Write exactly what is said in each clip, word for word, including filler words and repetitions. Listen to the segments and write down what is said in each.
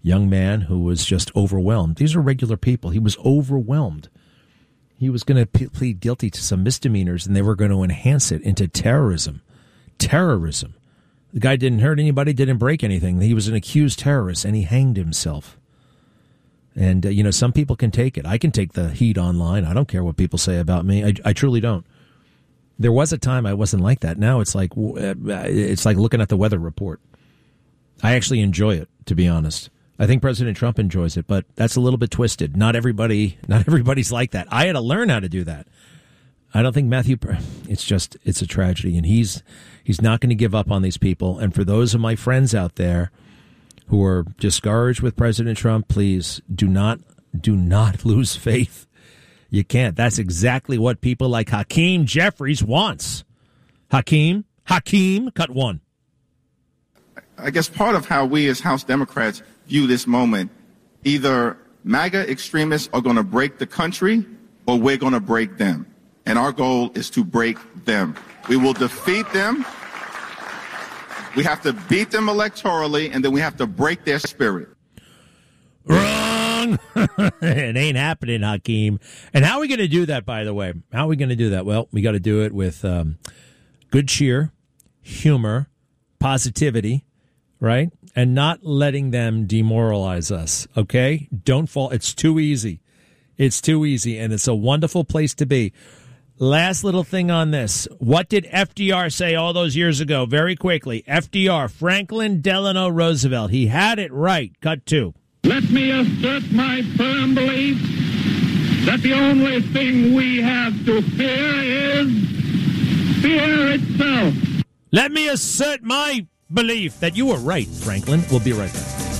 young man who was just overwhelmed. These are regular people. He was overwhelmed. He was going to p- plead guilty to some misdemeanors, and they were going to enhance it into terrorism. Terrorism. The guy didn't hurt anybody, didn't break anything. He was an accused terrorist, and he hanged himself. And, uh, you know, some people can take it. I can take the heat online. I don't care what people say about me. I, I truly don't. There was a time I wasn't like that. Now it's like it's like looking at the weather report. I actually enjoy it, to be honest. I think President Trump enjoys it, but that's a little bit twisted. Not everybody, not everybody's like that. I had to learn how to do that. I don't think Matthew. It's just it's a tragedy, and he's he's not going to give up on these people. And for those of my friends out there who are discouraged with President Trump, please do not do not lose faith. You can't. That's exactly what people like Hakeem Jeffries wants. Hakeem, Hakeem, cut one. I guess part of how we as House Democrats view this moment, either MAGA extremists are going to break the country or we're going to break them. And our goal is to break them. We will defeat them. We have to beat them electorally, and then we have to break their spirit. Wrong. It ain't happening, Hakeem. And how are we going to do that, by the way? How are we going to do that? Well, we got to do it with um, good cheer, humor, positivity, right? And not letting them demoralize us, okay? Don't fall. It's too easy. It's too easy, and it's a wonderful place to be. Last little thing on this. What did F D R say all those years ago? Very quickly. F D R, Franklin Delano Roosevelt. He had it right. Cut two. Let me assert my firm belief that the only thing we have to fear is fear itself. Let me assert my belief that you were right, Franklin. We'll be right back.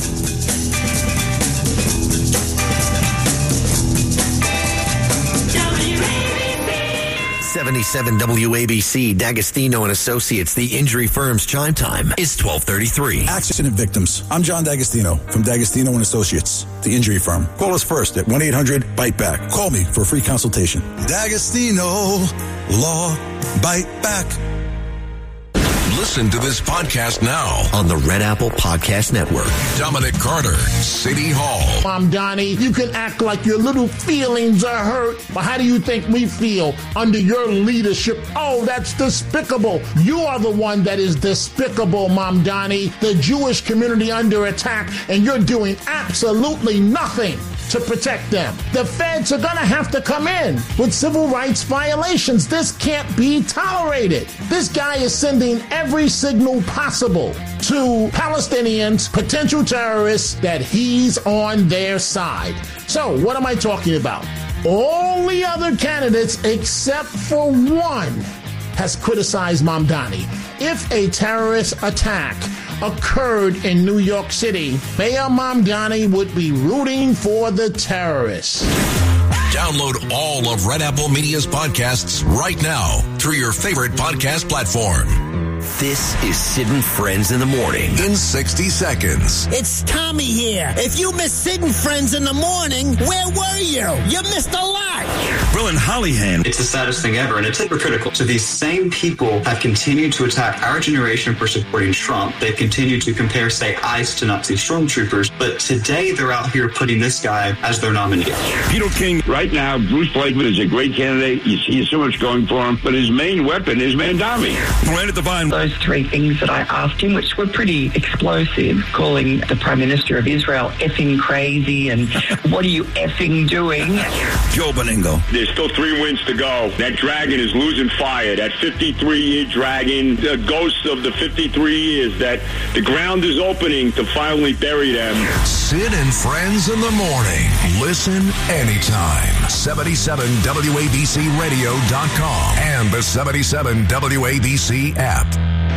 seventy-seven W A B C, D'Agostino and Associates, the injury firm's chime time is twelve thirty-three. Accident victims. I'm John D'Agostino from D'Agostino and Associates, the injury firm. Call us first at one eight hundred bite back. Call me for a free consultation. D'Agostino Law Bite Back. Listen to this podcast now on the Red Apple Podcast Network. Dominic Carter, City Hall. Mom, Donnie, you can act like your little feelings are hurt, but how do you think we feel under your leadership? Oh, that's despicable. You are the one that is despicable, Mom Donnie. The Jewish community under attack, and you're doing absolutely nothing to protect them. The feds are going to have to come in with civil rights violations. This can't be tolerated. This guy is sending every signal possible to Palestinians, potential terrorists, that he's on their side. So what am I talking about? All the other candidates except for one has criticized Mamdani. If a terrorist attack occurred in New York City, Mayor Mamdani would be rooting for the terrorists. Download all of Red Apple Media's podcasts right now through your favorite podcast platform. This is Sid and Friends in the Morning. In sixty seconds. It's Tommy here. If you missed Sid and Friends in the Morning, where were you? You missed a lot. Brill and Hollyhan. It's the saddest thing ever, and it's hypocritical. So these same people have continued to attack our generation for supporting Trump. They've continued to compare, say, ICE to Nazi stormtroopers. But today they're out here putting this guy as their nominee. Peter King. Right now, Bruce Blakeman is a great candidate. You see so much going for him, but his main weapon is Mandami. Miranda Devine. Those three things that I asked him, which were pretty explosive, calling the Prime Minister of Israel effing crazy and what are you effing doing? Joe Beningo. There's still three wins to go. That dragon is losing fire. That fifty-three-year dragon, the ghost of the fifty-three years, that the ground is opening to finally bury them. Sid and Friends in the Morning. Listen anytime. seventy-seven W A B C radio dot com and the seventy-seven W A B C app.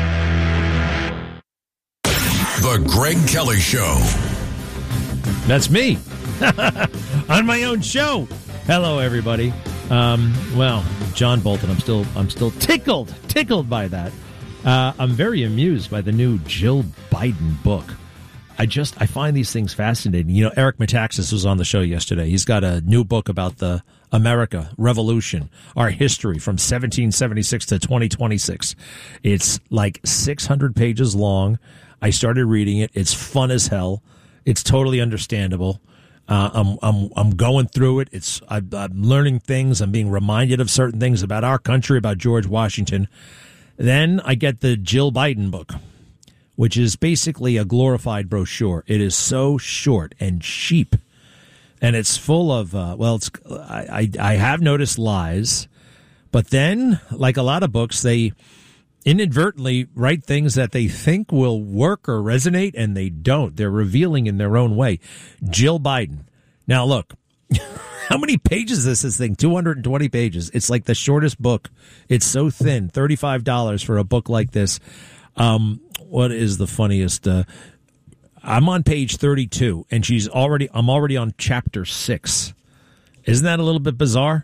The Greg Kelly Show. That's me. On my own show. Hello, everybody. Um, well, John Bolton, I'm still I'm still tickled, tickled by that. Uh, I'm very amused by the new Jill Biden book. I just, I find these things fascinating. You know, Eric Metaxas was on the show yesterday. He's got a new book about the America Revolution, our history from seventeen seventy-six to twenty twenty-six. It's like six hundred pages long. I started reading it. It's fun as hell. It's totally understandable. Uh, I'm I'm I'm going through it. It's I'm, I'm learning things. I'm being reminded of certain things about our country, about George Washington. Then I get the Jill Biden book, which is basically a glorified brochure. It is so short and cheap, and it's full of uh, well, it's I, I I have noticed lies, but then, like a lot of books, they inadvertently write things that they think will work or resonate, and they don't. They're revealing in their own way. Jill Biden. Now, look, how many pages is this thing? two hundred twenty pages. It's like the shortest book. It's so thin. thirty-five dollars for a book like this. Um, what is the funniest? Uh, I'm on page thirty-two, and she's already. I'm already on chapter six. Isn't that a little bit bizarre?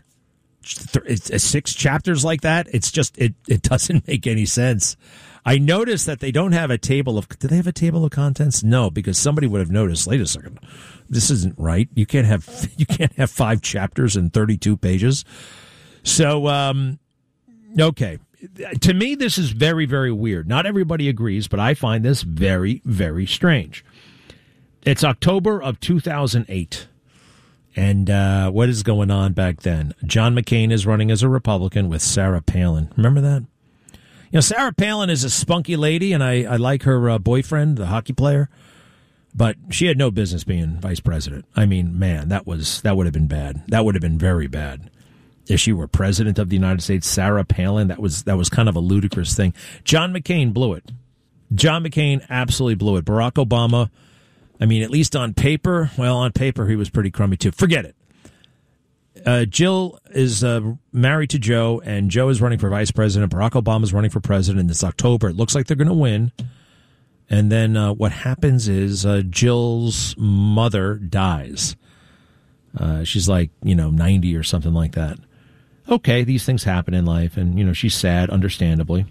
It's six chapters like that. It's just it. It doesn't make any sense. I noticed that they don't have a table of. Do they have a table of contents? No, because somebody would have noticed. Wait a second, this isn't right. You can't have you can't have five chapters and thirty-two pages. So, um, okay. To me, this is very, very weird. Not everybody agrees, but I find this very, very strange. It's October of two thousand eight. And uh, what is going on back then? John McCain is running as a Republican with Sarah Palin. Remember that? You know, Sarah Palin is a spunky lady, and I, I like her uh, boyfriend, the hockey player. But she had no business being vice president. I mean, man, that was that would have been bad. That would have been very bad. If she were president of the United States, Sarah Palin, that was that was kind of a ludicrous thing. John McCain blew it. John McCain absolutely blew it. Barack Obama, I mean, at least on paper, well, on paper, he was pretty crummy, too. Forget it. Uh, Jill is uh, married to Joe, and Joe is running for vice president. Barack Obama is running for president. It's October. It looks like they're going to win. And then uh, what happens is uh, Jill's mother dies. Uh, she's like, you know, ninety or something like that. Okay, these things happen in life, and, you know, she's sad, understandably.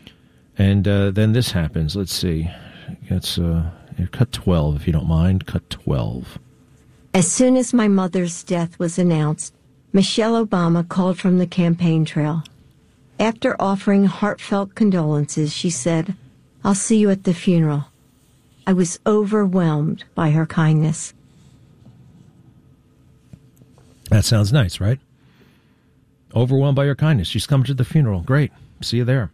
And uh, then this happens. Let's see. It's... Uh, Cut twelve, if you don't mind. Cut twelve. As soon as my mother's death was announced, Michelle Obama called from the campaign trail. After offering heartfelt condolences, she said, "I'll see you at the funeral." I was overwhelmed by her kindness. That sounds nice, right? Overwhelmed by her kindness. She's coming to the funeral. Great. See you there.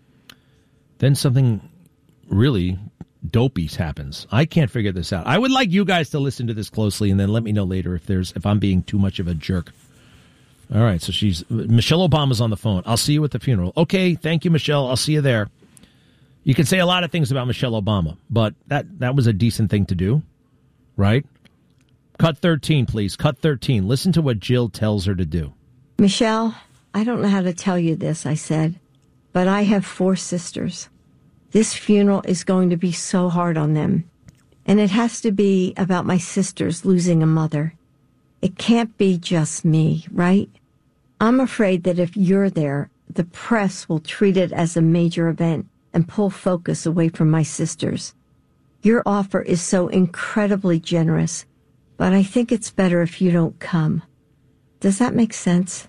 Then something really dopey happens. I can't figure this out. I would like you guys to listen to this closely and then let me know later if there's if I'm being too much of a jerk. All right, so she's Michelle Obama's on the phone. "I'll see you at the funeral." Okay, thank you, Michelle. I'll see you there. You can say a lot of things about Michelle Obama, but that, that was a decent thing to do, right? Cut thirteen, please. Cut thirteen. Listen to what Jill tells her to do. "Michelle, I don't know how to tell you this," I said, "but I have four sisters. This funeral is going to be so hard on them. And it has to be about my sisters losing a mother. It can't be just me, right? I'm afraid that if you're there, the press will treat it as a major event and pull focus away from my sisters. Your offer is so incredibly generous, but I think it's better if you don't come. Does that make sense?"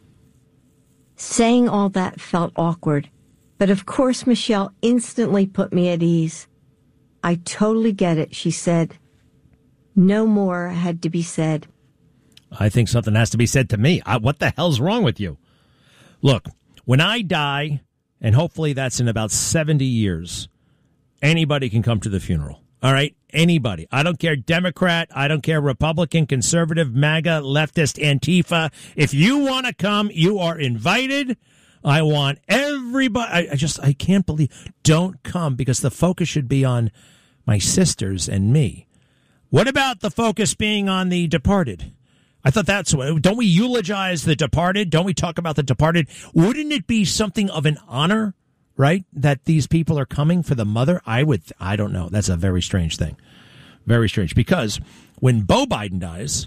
Saying all that felt awkward. But of course, Michelle instantly put me at ease. "I totally get it," she said. No more had to be said. I think something has to be said to me. I, what the hell's wrong with you? Look, when I die, and hopefully that's in about seventy years, anybody can come to the funeral. All right? Anybody. I don't care Democrat. I don't care Republican, conservative, MAGA, leftist, Antifa. If you want to come, you are invited. I want everybody. I, I just, I can't believe. Don't come, because the focus should be on my sisters and me. What about the focus being on the departed? I thought that's what. Don't we eulogize the departed? Don't we talk about the departed? Wouldn't it be something of an honor, right, that these people are coming for the mother? I would. I don't know. That's a very strange thing. Very strange. Because when Beau Biden dies,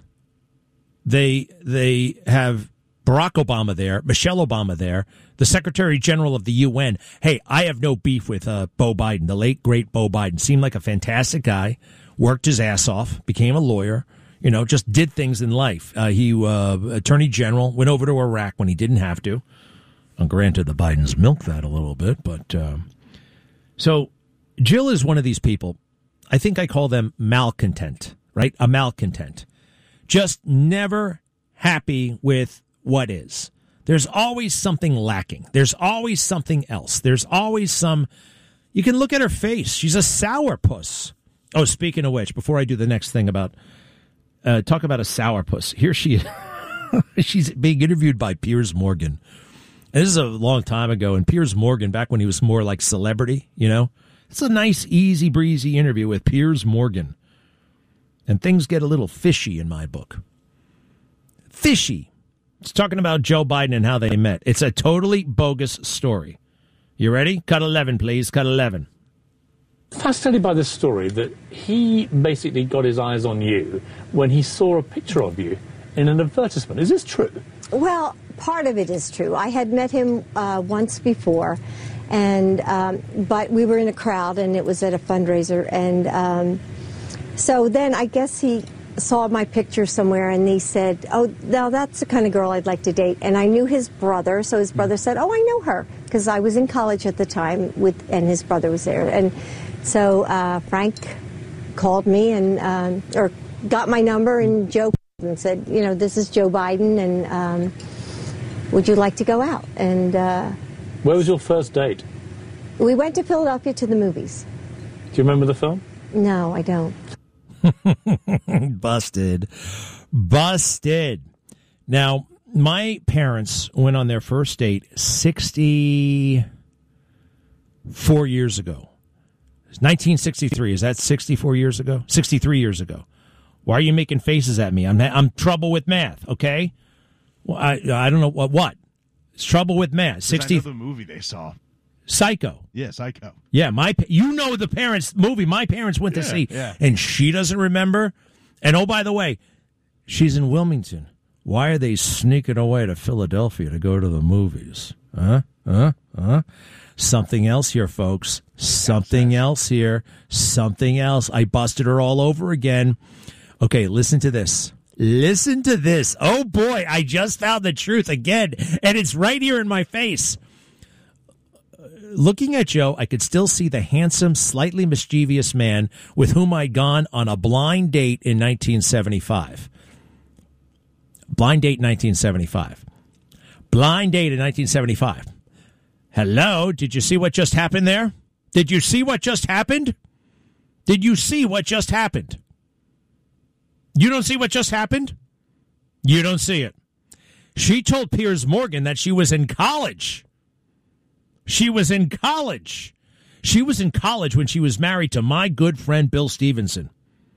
they they have Barack Obama there, Michelle Obama there, the Secretary General of the U N. Hey, I have no beef with uh, Beau Biden, the late, great Beau Biden. Seemed like a fantastic guy, worked his ass off, became a lawyer, you know, just did things in life. Uh, he, uh, Attorney General, went over to Iraq when he didn't have to. And granted, the Bidens milked that a little bit, but... Um, so Jill is one of these people, I think I call them malcontent. right? A malcontent. Just never happy with what is. There's always something lacking. There's always something else. There's always some... You can look at her face. She's a sourpuss. Oh, speaking of which, before I do the next thing about... Uh, talk about a sourpuss. Here she is. She's being interviewed by Piers Morgan. And this is a long time ago, and Piers Morgan, back when he was more like celebrity, you know? It's a nice, easy, breezy interview with Piers Morgan. And things get a little fishy in my book. Fishy. It's talking about Joe Biden and how they met. It's a totally bogus story. You ready? Cut eleven, please. Cut eleven. Fascinated by this story that he basically got his eyes on you when he saw a picture of you in an advertisement. Is this true? Well, part of it is true. I had met him uh, once before, and um, but we were in a crowd, and it was at a fundraiser, and um, so then I guess he saw my picture somewhere, and he said, oh, now that's the kind of girl I'd like to date. And I knew his brother, so his brother said, oh, I know her, because I was in college at the time, with, and his brother was there. And so uh, Frank called me and um, or got my number, and Joe and said, you know, this is Joe Biden, and um, would you like to go out? And uh, where was your first date? We went to Philadelphia to the movies. Do you remember the film? No, I don't. Busted. Busted. Now, my parents went on their first date sixty-four years ago. It's nineteen sixty-three. Is that sixty-four years ago? sixty-three years ago. Why are you making faces at me? I'm I'm trouble with math, okay? Well, I I don't know what what. It's trouble with math. sixty. I know the movie they saw. Psycho. Yeah, Psycho. Yeah, my you know the parents movie my parents went yeah, to see, yeah. and she doesn't remember. And oh, by the way, she's in Wilmington. Why are they sneaking away to Philadelphia to go to the movies? Huh? Huh? Huh? Something else here, folks. Something else here. Something else. I busted her all over again. Okay, listen to this. Listen to this. Oh, boy, I just found the truth again, and it's right here in my face. Looking at Joe, I could still see the handsome, slightly mischievous man with whom I'd gone on a blind date in nineteen seventy-five. Blind date in nineteen seventy-five. Blind date in nineteen seventy-five. Hello, did you see what just happened there? Did you see what just happened? Did you see what just happened? You don't see what just happened? You don't see it. She told Piers Morgan that she was in college. She was in college. She was in college when she was married to my good friend Bill Stevenson.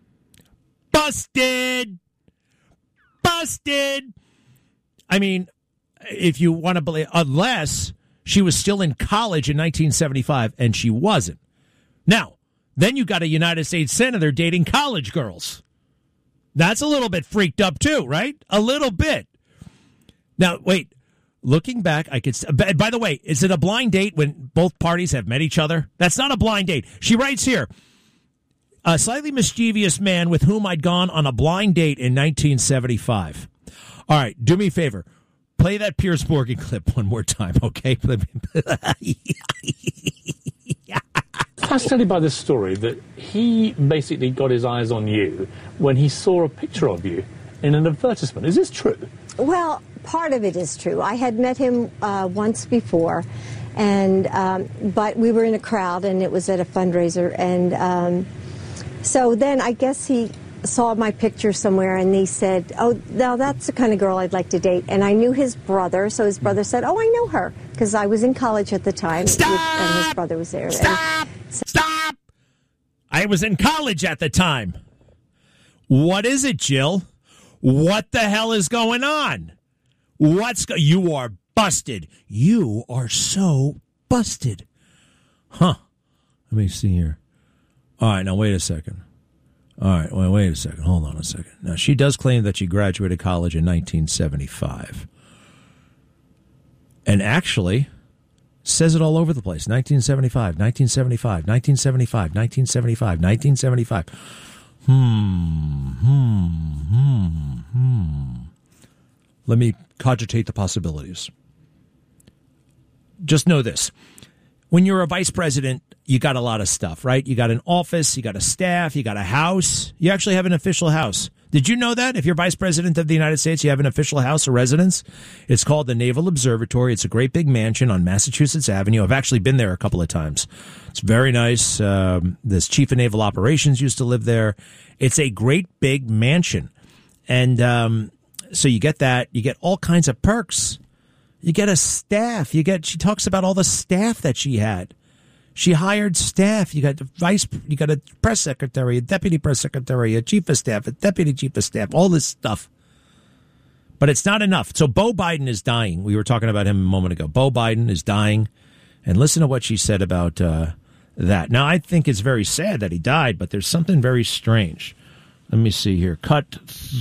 Busted! Busted! I mean, if you want to believe, unless she was still in college in nineteen seventy-five, and she wasn't. Now, then you got a United States senator dating college girls. That's a little bit freaked up too, right? A little bit. Now, wait. Looking back, I could... By the way, is it a blind date when both parties have met each other? That's not a blind date. She writes here, a slightly mischievous man with whom I'd gone on a blind date in nineteen seventy-five. All right, do me a favor. Play that Piers Morgan clip one more time, okay? Fascinated by this story that he basically got his eyes on you when he saw a picture of you in an advertisement. Is this true? Well, part of it is true. I had met him uh, once before, and um, but we were in a crowd, and it was at a fundraiser, and um, so then I guess he saw my picture somewhere, and he said, oh, now that's the kind of girl I'd like to date. And I knew his brother, so his brother said, oh, I know her, because I was in college at the time. Stop! With, and his brother was there. Stop! And, so- Stop! I was in college at the time. What is it, Jill? What the hell is going on? What's go- You are busted. You are so busted. Huh. Let me see here. All right, now wait a second. All right, well, wait a second. Hold on a second. Now, she does claim that she graduated college in nineteen seventy-five. And actually says it all over the place. nineteen seventy-five, nineteen seventy-five, nineteen seventy-five, nineteen seventy-five, nineteen seventy-five. Hmm, hmm, hmm, hmm. Let me cogitate the possibilities. Just know this. when you're a vice president, you got a lot of stuff, right? You got an office, you got a staff, you got a house. You actually have an official house. Did you know that? If you're vice president of the United States, you have an official house or residence. It's called the Naval Observatory. It's a great big mansion on Massachusetts Avenue. I've actually been there a couple of times. It's very nice. Um, this chief of naval operations used to live there. It's a great big mansion. And um, so you get that. You get all kinds of perks. You get a staff. You get. She talks about all the staff that she had. She hired staff. You got the vice. You got a press secretary, a deputy press secretary, a chief of staff, a deputy chief of staff. All this stuff, but it's not enough. So Beau Biden is dying. We were talking about him a moment ago. Beau Biden is dying, and listen to what she said about uh, that. Now I think it's very sad that he died, but there's something very strange. Let me see here. Cut.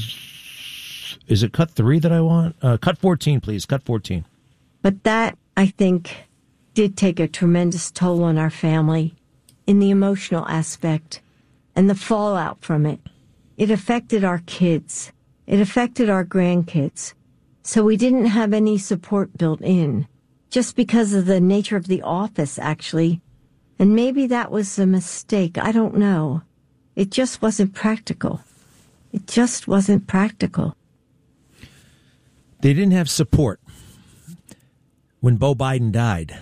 Is it cut three that I want? Uh, cut fourteen, please. Cut fourteen. But that, I think, did take a tremendous toll on our family in the emotional aspect and the fallout from it. It affected our kids. It affected our grandkids. So we didn't have any support built in, just because of the nature of the office, actually. And maybe that was a mistake. I don't know. It just wasn't practical. It just wasn't practical. They didn't have support when Beau Biden died.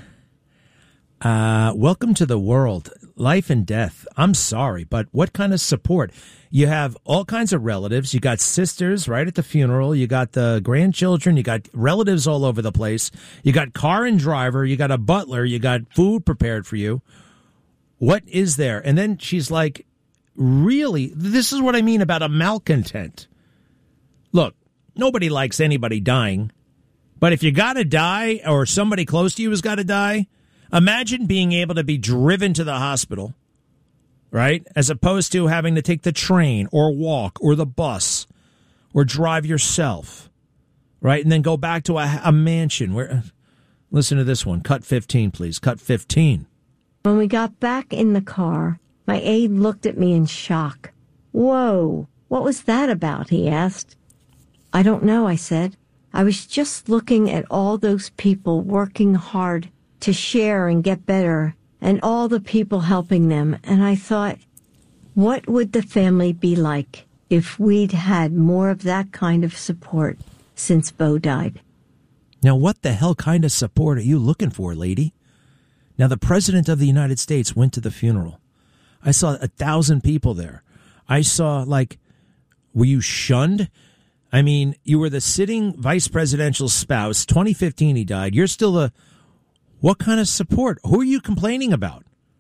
Uh, welcome to the world. Life and death. I'm sorry, but what kind of support? You have all kinds of relatives. You got sisters right at the funeral. You got the grandchildren. You got relatives all over the place. You got car and driver. You got a butler. You got food prepared for you. What is there? And then she's like, really? This is what I mean about a malcontent. Look, nobody likes anybody dying. But if you got to die or somebody close to you has got to die, imagine being able to be driven to the hospital, right? As opposed to having to take the train or walk or the bus or drive yourself, right? And then go back to a, a mansion. Where, listen to this one. Cut fifteen, please. Cut fifteen. When we got back in the car, my aide looked at me in shock. Whoa, what was that about? He asked. I don't know, I said. I was just looking at all those people working hard to share and get better, and all the people helping them. And I thought, what would the family be like if we'd had more of that kind of support since Beau died? Now, what the hell kind of support are you looking for, lady? Now, the President of the United States went to the funeral. I saw a thousand people there. I saw, like, were you shunned? I mean, you were the sitting vice presidential spouse. twenty fifteen, he died. You're still the... What kind of support? Who are you complaining about?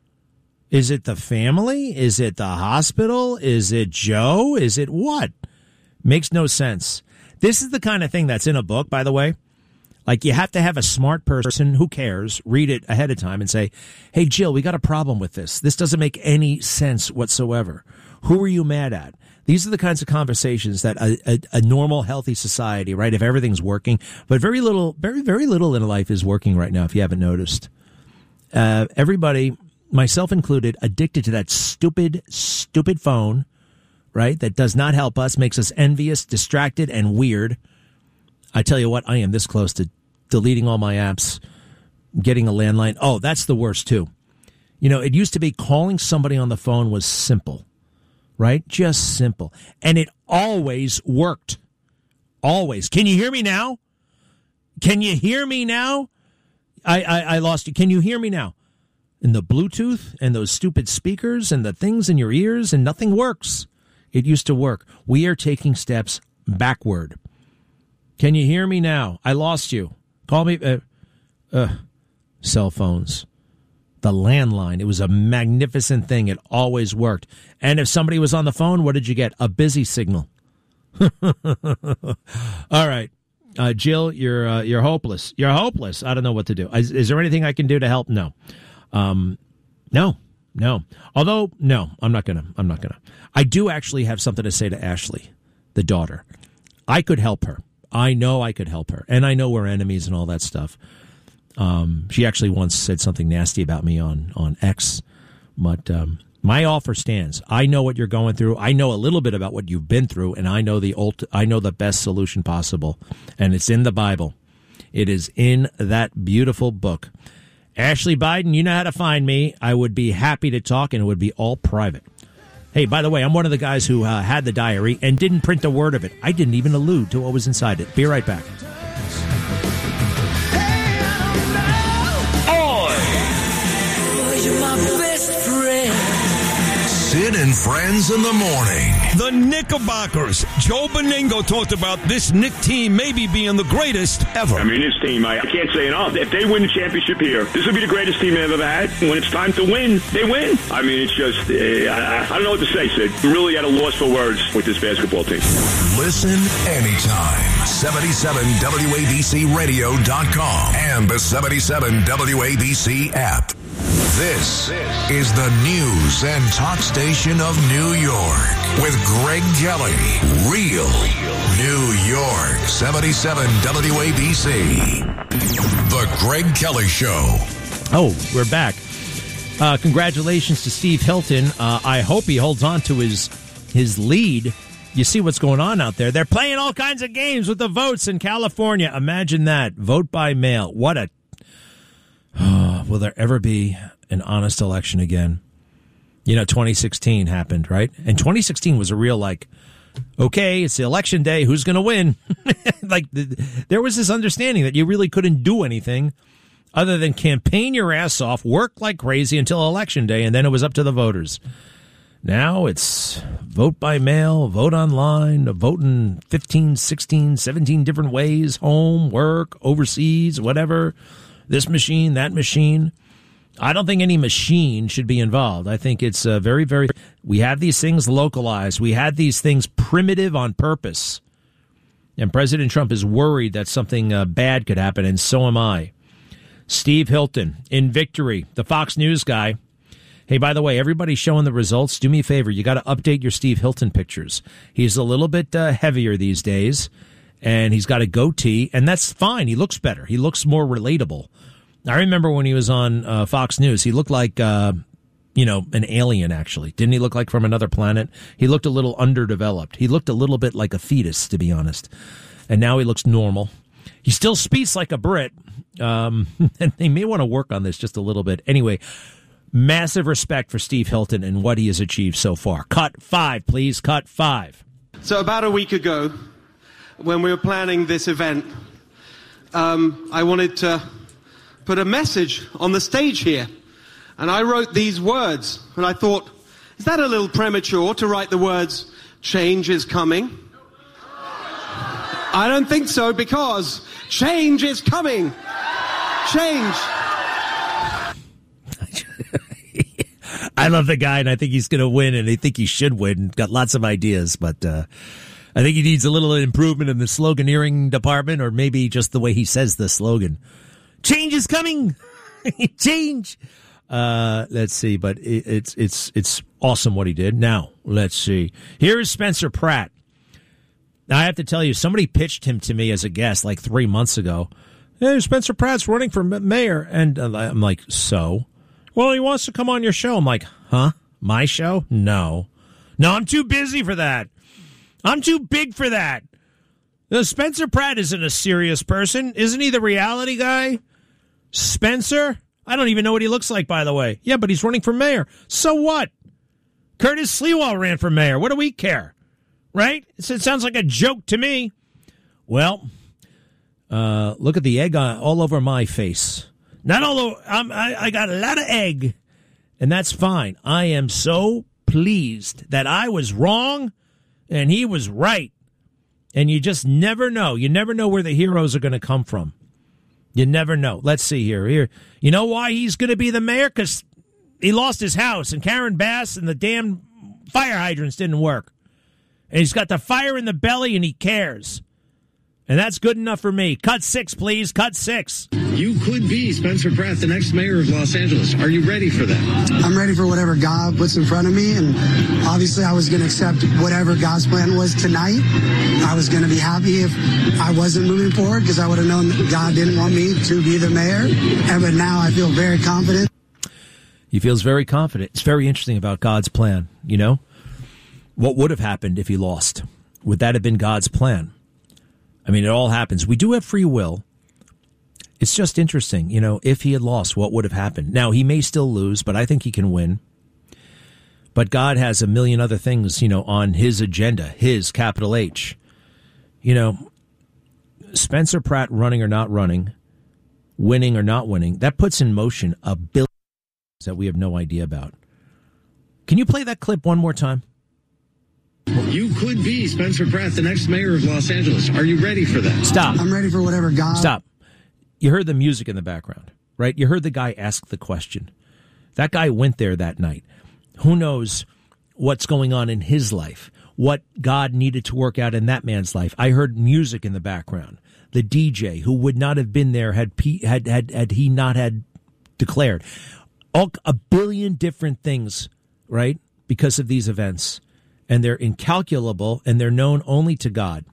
Is it the family? Is it the hospital? Is it Joe? Is it what? Makes no sense. This is the kind of thing that's in a book, by the way. Like, you have to have a smart person, who cares, read it ahead of time and say, hey, Jill, we got a problem with this. This doesn't make any sense whatsoever. Who are you mad at? These are the kinds of conversations that a, a, a normal, healthy society, right, if everything's working, but very little, very, very little in life is working right now, if you haven't noticed. Uh, everybody, myself included, addicted to that stupid, stupid phone, right, that does not help us, makes us envious, distracted, and weird. I tell you what, I am this close to deleting all my apps, getting a landline. Oh, that's the worst, too. You know, it used to be calling somebody on the phone was simple. Right? Just simple. And it always worked. Always. Can you hear me now? Can you hear me now? I, I, I lost you. Can you hear me now? And the Bluetooth and those stupid speakers and the things in your ears and nothing works. It used to work. We are taking steps backward. Can you hear me now? I lost you. Call me. Uh, uh, cell phones. The landline. It was a magnificent thing. It always worked. And if somebody was on the phone, what did you get? A busy signal. All right. Uh, Jill, you're uh, you're hopeless. You're hopeless. I don't know what to do. Is, is there anything I can do to help? No. Um, no. No. Although, no, I'm not going to. I'm not going to. I do actually have something to say to Ashley, the daughter. I could help her. I know I could help her. And I know we're enemies and all that stuff. Um, she actually once said something nasty about me on, on X, but um, my offer stands. I know what you're going through. I know a little bit about what you've been through, and I know the ult- I know the best solution possible, and it's in the Bible. It is in that beautiful book, Ashley Biden, you know how to find me. I would be happy to talk, and it would be all private. Hey, by the way, I'm one of the guys who uh, had the diary and didn't print a word of it. I didn't even allude to what was inside it. Be right back. Sid and Friends in the Morning. The Knickerbockers. Joe Beningo talked about this Knick team maybe being the greatest ever. I mean, this team, I, I can't say enough. If they win the championship here, this will be the greatest team they've ever had. When it's time to win, they win. I mean, it's just, uh, I, I don't know what to say, Sid. We're really at a loss for words with this basketball team. Listen anytime. seventy-seven W A B C radio dot com and the seventy-seven W A B C app. This is the news and talk station of New York with Greg Kelly. Real New York. seventy-seven W A B C. The Greg Kelly Show. Oh, we're back. Uh, congratulations to Steve Hilton. Uh, I hope he holds on to his his lead. You see what's going on out there. They're playing all kinds of games with the votes in California. Imagine that. Vote by mail. What a... Oh, will there ever be an honest election again? You know, twenty sixteen happened, right? And twenty sixteen was a real, like, okay, it's the election day. Who's going to win? Like, the, there was this understanding that you really couldn't do anything other than campaign your ass off, work like crazy until election day, and then it was up to the voters. Now it's vote by mail, vote online, vote in fifteen, sixteen, seventeen different ways, home, work, overseas, whatever, this machine, that machine. I don't think any machine should be involved. I think it's uh, very, very... We have these things localized. We had these things primitive on purpose. And President Trump is worried that something uh, bad could happen, and so am I. Steve Hilton in victory, the Fox News guy. Hey, by the way, everybody showing the results, do me a favor. You got to update your Steve Hilton pictures. He's a little bit uh, heavier these days, and he's got a goatee, and that's fine. He looks better. He looks more relatable. I remember when he was on uh, Fox News, he looked like, uh, you know, an alien, actually. Didn't he look like from another planet? He looked a little underdeveloped. He looked a little bit like a fetus, to be honest. And now he looks normal. He still speaks like a Brit, um, and they may want to work on this just a little bit. Anyway, massive respect for Steve Hilton and what he has achieved so far. Cut five, please. Cut five. So about a week ago, when we were planning this event, um, I wanted to put a message on the stage here. And I wrote these words. And I thought, is that a little premature to write the words, change is coming? I don't think so, because change is coming. Change. I love the guy, and I think he's going to win, and I think he should win. Got lots of ideas, but uh, I think he needs a little improvement in the sloganeering department, or maybe just the way he says the slogan. Change is coming. Change. Uh, let's see, but it, it's it's it's awesome what he did. Now, let's see. Here is Spencer Pratt. Now, I have to tell you, somebody pitched him to me as a guest like three months ago. Hey, Spencer Pratt's running for mayor. And uh, I'm like, so? Well, he wants to come on your show. I'm like, huh? My show? No. No, I'm too busy for that. I'm too big for that. Now, Spencer Pratt isn't a serious person. Isn't he the reality guy? Spencer? I don't even know what he looks like, by the way. Yeah, but he's running for mayor. So what? Curtis Sliwa ran for mayor. What do we care? Right? It sounds like a joke to me. Well, uh, look at the egg on, all over my face. Not all over. I'm, I, I got a lot of egg, and that's fine. I am so pleased that I was wrong and he was right. And you just never know. You never know where the heroes are going to come from. You never know. Let's see here. Here, you know why he's going to be the mayor? Because he lost his house, and Karen Bass and the damn fire hydrants didn't work. And he's got the fire in the belly, and he cares. And that's good enough for me. Cut six, please. Cut six. You could be Spencer Pratt, the next mayor of Los Angeles. Are you ready for that? I'm ready for whatever God puts in front of me. And obviously, I was going to accept whatever God's plan was tonight. I was going to be happy if I wasn't moving forward, because I would have known that God didn't want me to be the mayor. And but now I feel very confident. He feels very confident. It's very interesting about God's plan, you know? What would have happened if he lost? Would that have been God's plan? I mean, it all happens. We do have free will. It's just interesting. You know, if he had lost, what would have happened? Now, he may still lose, but I think he can win. But God has a million other things, you know, on his agenda, his capital H. You know, Spencer Pratt running or not running, winning or not winning, that puts in motion a billion that we have no idea about. Can you play that clip one more time? You could be Spencer Pratt, the next mayor of Los Angeles. Are you ready for that? Stop. I'm ready for whatever God... Stop. You heard the music in the background, right? You heard the guy ask the question. That guy went there that night. Who knows what's going on in his life, what God needed to work out in that man's life. I heard music in the background. The D J who would not have been there had had had, had he not had declared. All, a billion different things, right, because of these events. And they're incalculable, and they're known only to God.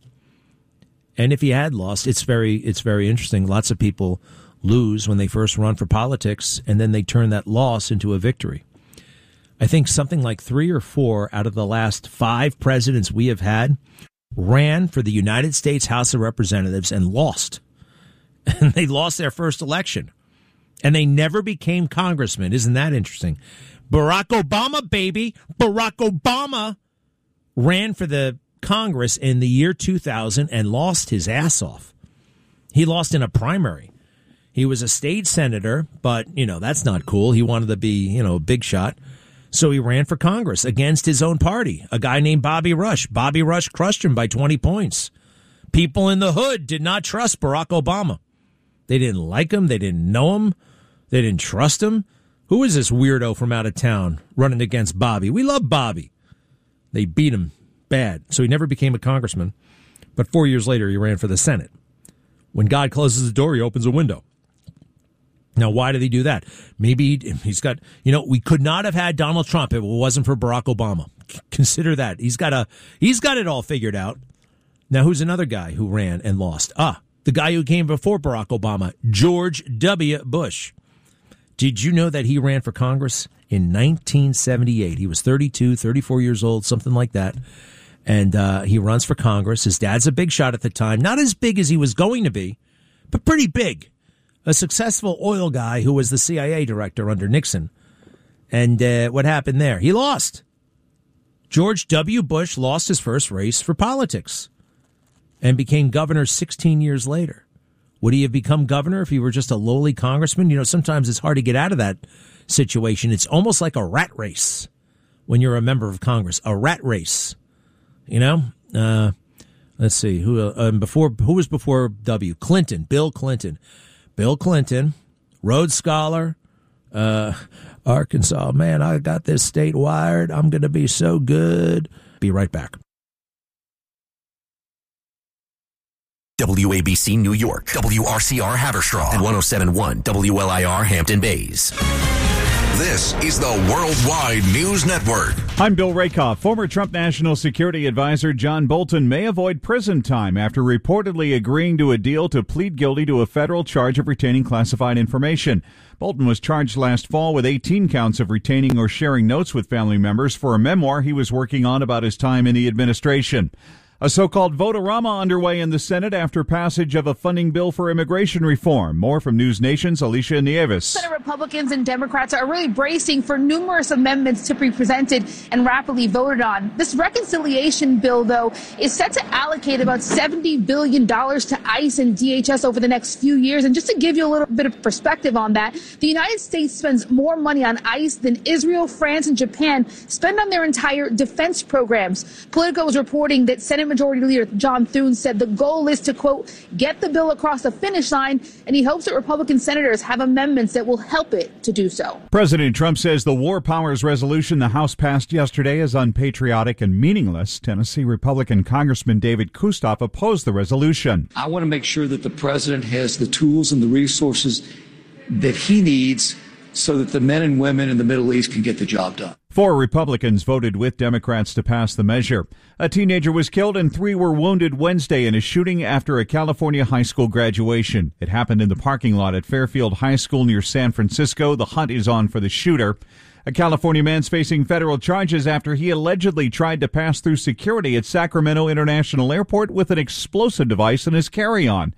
And if he had lost, it's very it's very interesting. Lots of people lose when they first run for politics, and then they turn that loss into a victory. I think something like three or four out of the last five presidents we have had ran for the United States House of Representatives and lost. And they lost their first election. And they never became congressmen. Isn't that interesting? Barack Obama, baby. Barack Obama ran for the Congress in the year two thousand and lost his ass off. He lost in a primary. He was a state senator, but, you know, that's not cool. He wanted to be, you know, a big shot. So he ran for Congress against his own party, a guy named Bobby Rush. Bobby Rush crushed him by twenty points. People in the hood did not trust Barack Obama. They didn't like him. They didn't know him. They didn't trust him. Who is this weirdo from out of town running against Bobby? We love Bobby. They beat him bad. So he never became a congressman. But four years later, he ran for the Senate. When God closes the door, he opens a window. Now, why did he do that? Maybe he's got, you know, we could not have had Donald Trump if it wasn't for Barack Obama. Consider that. He's got a, he's got it all figured out. Now, who's another guy who ran and lost? Ah, the guy who came before Barack Obama, George W. Bush. Did you know that he ran for Congress in nineteen seventy-eight? He was thirty-two, thirty-four years old, something like that. And uh, he runs for Congress. His dad's a big shot at the time. Not as big as he was going to be, but pretty big. A successful oil guy who was the C I A director under Nixon. And uh, what happened there? He lost. George W. Bush lost his first race for politics and became governor sixteen years later. Would he have become governor if he were just a lowly congressman? You know, sometimes it's hard to get out of that situation. It's almost like a rat race when you're a member of Congress. A rat race. You know? Uh, let's see. Who uh, before? Who was before W? Clinton. Bill Clinton. Bill Clinton, Rhodes Scholar, uh, Arkansas. Man, I got this state wired. I'm going to be so good. Be right back. W A B C New York, W R C R Haverstraw, and one oh seven point one W L I R Hampton Bays. This is the Worldwide News Network. I'm Bill Rakoff. Former Trump National Security Advisor John Bolton may avoid prison time after reportedly agreeing to a deal to plead guilty to a federal charge of retaining classified information. Bolton was charged last fall with eighteen counts of retaining or sharing notes with family members for a memoir he was working on about his time in the administration. A so-called vote-a-rama underway in the Senate after passage of a funding bill for immigration reform. More from News Nation's Alicia Nieves. Senate Republicans and Democrats are really bracing for numerous amendments to be presented and rapidly voted on. This reconciliation bill, though, is set to allocate about seventy billion dollars to ICE and D H S over the next few years. And just to give you a little bit of perspective on that, the United States spends more money on ICE than Israel, France, and Japan spend on their entire defense programs. Politico is reporting that Senate Majority Leader John Thune said the goal is to, quote, get the bill across the finish line, and he hopes that Republican senators have amendments that will help it to do so. President Trump says the war powers resolution the House passed yesterday is unpatriotic and meaningless. Tennessee Republican Congressman David Kustoff opposed the resolution. I want to make sure that the president has the tools and the resources that he needs so that the men and women in the Middle East can get the job done. Four Republicans voted with Democrats to pass the measure. A teenager was killed and three were wounded Wednesday in a shooting after a California high school graduation. It happened in the parking lot at Fairfield High School near San Francisco. The hunt is on for the shooter. A California man's facing federal charges after he allegedly tried to pass through security at Sacramento International Airport with an explosive device in his carry-on.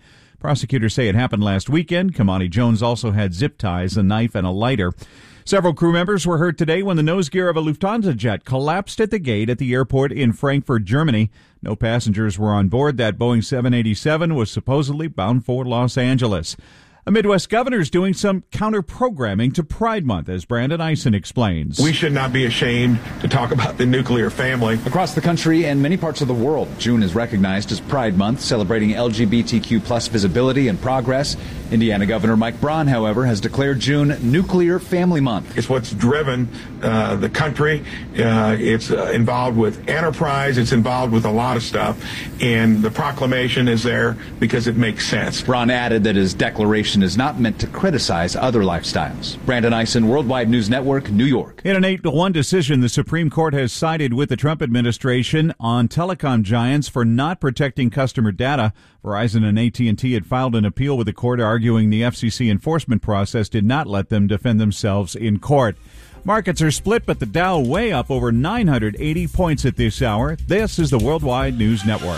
Prosecutors say it happened last weekend. Kamani Jones also had zip ties, a knife, and a lighter. Several crew members were hurt today when the nose gear of a Lufthansa jet collapsed at the gate at the airport in Frankfurt, Germany. No passengers were on board. That Boeing seven eighty-seven was supposedly bound for Los Angeles. A Midwest governor is doing some counter-programming to Pride Month, as Brandon Eisen explains. We should not be ashamed to talk about the nuclear family. Across the country and many parts of the world, June is recognized as Pride Month, celebrating L G B T Q plus visibility and progress. Indiana Governor Mike Braun, however, has declared June Nuclear Family Month. It's what's driven uh, the country. Uh, it's uh, involved with enterprise. It's involved with a lot of stuff. And the proclamation is there because it makes sense. Braun added that his declaration is not meant to criticize other lifestyles. Brandon Eisen, Worldwide News Network, New York. In an eight to one decision, the Supreme Court has sided with the Trump administration on telecom giants for not protecting customer data. Verizon and A T and T had filed an appeal with the court, arguing the F C C enforcement process did not let them defend themselves in court. Markets are split, but the Dow way up over nine hundred eighty points at this hour. This is the Worldwide News Network.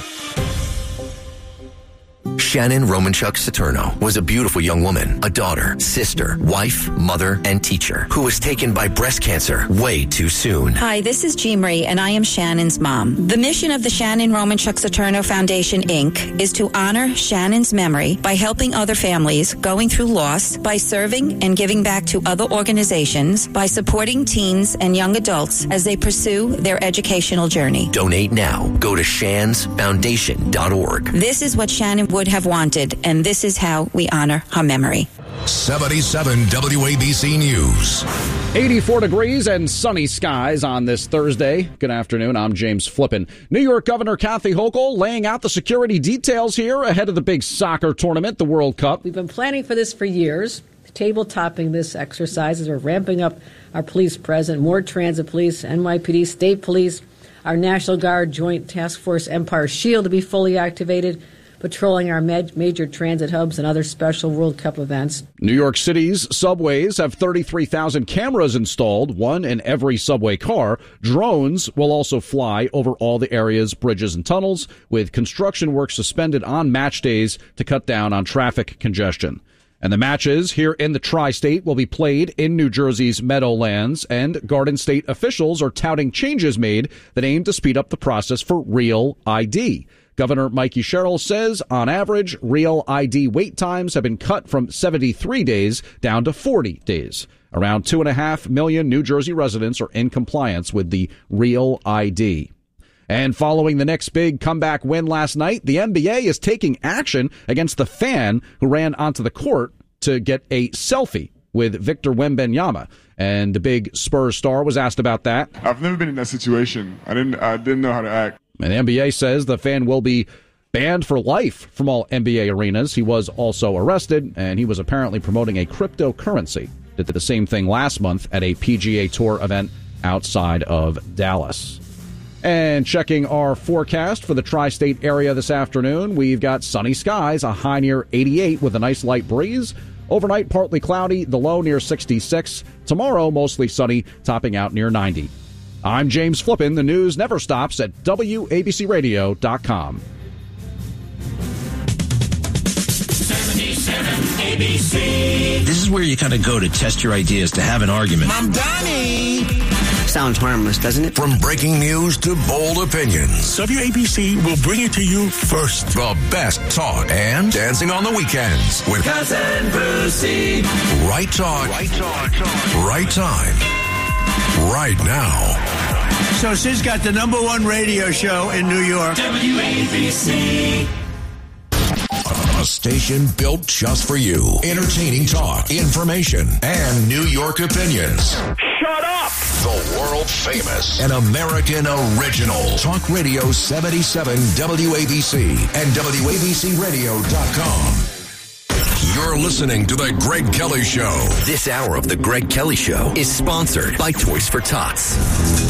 Shannon Romanchuk Saturno was a beautiful young woman, a daughter, sister, wife, mother, and teacher who was taken by breast cancer way too soon. Hi, this is Jean Marie, and I am Shannon's mom. The mission of the Shannon Romanchuk Saturno Foundation, Incorporated is to honor Shannon's memory by helping other families going through loss, by serving and giving back to other organizations, by supporting teens and young adults as they pursue their educational journey. Donate now. Go to shans foundation dot org. This is what Shannon would have wanted, and this is how we honor her memory. seventy-seven W A B C News. eighty-four degrees and sunny skies on this Thursday. Good afternoon. I'm James Flippin. New York Governor Kathy Hochul laying out the security details here ahead of the big soccer tournament, the World Cup. We've been planning for this for years, table-topping this exercise as we're ramping up our police presence, more transit police, N Y P D, state police, our National Guard Joint Task Force Empire Shield to be fully activated, patrolling our major transit hubs and other special World Cup events. New York City's subways have thirty-three thousand cameras installed, one in every subway car. Drones will also fly over all the area's bridges and tunnels, with construction work suspended on match days to cut down on traffic congestion. And the matches here in the tri-state will be played in New Jersey's Meadowlands, and Garden State officials are touting changes made that aim to speed up the process for Real I D. Governor Mikey Sherrill says, on average, Real I D wait times have been cut from seventy-three days down to forty days. Around two and a half million New Jersey residents are in compliance with the Real I D. And following the Knicks' big comeback win last night, the N B A is taking action against the fan who ran onto the court to get a selfie with Victor Wembanyama. And the big Spurs star was asked about that. I've never been in that situation. I didn't, I didn't know how to act. And the N B A says the fan will be banned for life from all N B A arenas. He was also arrested, and he was apparently promoting a cryptocurrency. Did the same thing last month at a P G A Tour event outside of Dallas. And checking our forecast for the tri-state area this afternoon, we've got sunny skies, a high near eighty-eight with a nice light breeze. Overnight, partly cloudy, the low near sixty-six. Tomorrow, mostly sunny, topping out near ninety. I'm James Flippin. The news never stops at W A B C radio dot com. seventy-seven A B C. This is where you kind of go to test your ideas, to have an argument. Mom Donnie! Sounds harmless, doesn't it? From breaking news to bold opinions, W A B C will bring it to you first. The best talk and dancing on the weekends with Cousin Brucey. Right talk, right talk, right time, right now. So Sid's got the number one radio show in New York. W A B C. A station built just for you. Entertaining talk, information, and New York opinions. Shut up! The world famous and American original. Talk Radio seventy-seven W A B C and W A B C radio dot com. You're listening to The Greg Kelly Show. This hour of The Greg Kelly Show is sponsored by Toys for Tots.